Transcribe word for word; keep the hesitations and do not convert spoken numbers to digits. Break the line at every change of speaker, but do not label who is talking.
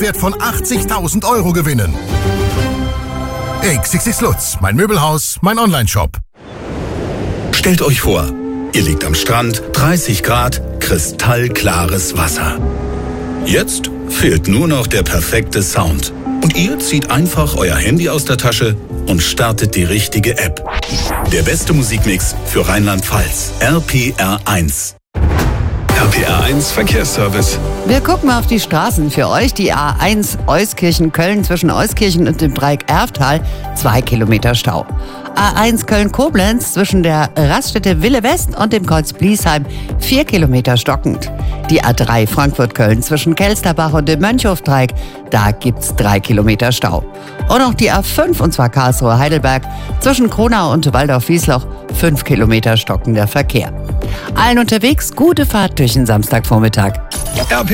Wert von achtzigtausend Euro gewinnen. X X X Lutz, mein Möbelhaus, mein Onlineshop.
Stellt euch vor, ihr liegt am Strand, dreißig Grad, kristallklares Wasser. Jetzt fehlt nur noch der perfekte Sound. Und ihr zieht einfach euer Handy aus der Tasche und startet die richtige App. Der beste Musikmix für Rheinland-Pfalz. R P R eins.
R P R eins Verkehrsservice.
Wir gucken mal auf die Straßen für euch. Die A eins Euskirchen-Köln zwischen Euskirchen und dem Dreieck Erftal, zwei Kilometer Stau. A eins Köln-Koblenz zwischen der Raststätte Wille West und dem Kreuz Bliesheim, vier Kilometer stockend. Die A drei Frankfurt-Köln zwischen Kelsterbach und dem Mönchhof-Dreieck, da gibt's drei Kilometer Stau. Und noch die A fünf, und zwar Karlsruhe-Heidelberg, zwischen Kronau und Waldorf-Wiesloch, fünf Kilometer stockender Verkehr. Allen unterwegs gute Fahrt durch den Samstagvormittag.
R P